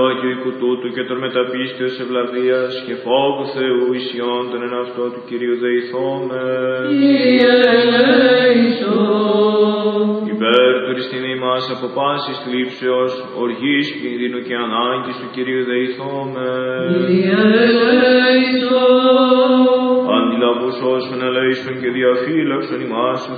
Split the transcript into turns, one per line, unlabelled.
Άγιο οίκου τούτου και των μεταπίστεως ευλαβίας και φόβου Θεού ισιών τον εν αυτό του Κυρίου δεηθώμε.
Κύριε ελέησον.
Υπέρ του ρηστινή μας από πάσης θλίψεως, οργής, κινδύνου και ανάγκης του Κυρίου δεηθώμε.
Κύριε ελέησον.
Αντιλαβούς όσων ελέησον και διαφύλαξον ημάς